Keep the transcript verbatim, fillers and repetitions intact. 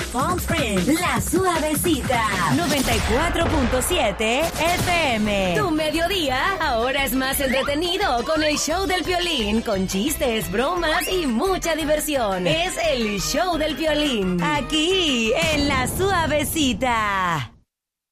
Palm Springs, La Suavecita, noventa y cuatro punto siete F M. Tu mediodía ahora es más entretenido con el show del Piolín, con chistes, bromas y mucha diversión. Es el show del Piolín, aquí en La Suavecita.